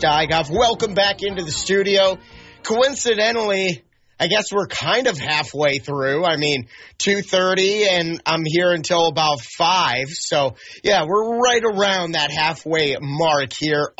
Steigoff. Welcome back into the studio. Coincidentally, I guess we're kind of halfway through. 2:30, and I'm here until about 5. So, yeah, we're right around that halfway mark here